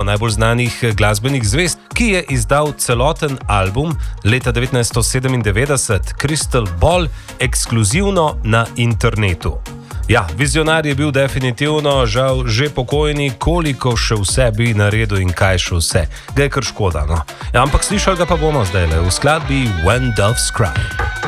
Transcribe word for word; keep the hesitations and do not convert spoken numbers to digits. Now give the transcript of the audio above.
najbolj znanih glasbenih zvezd, ki je izdal celoten album leta devetnajststo sedemindevetdeset, Crystal Ball, ekskluzivno na internetu. Ja, vizionar je bil definitivno, žal, že pokojni, koliko še vse bi naredil in kaj še vse. Ga je kar škoda, no. Ja, ampak slišali ga pa bomo zdaj le v skladbi When Doves Cry.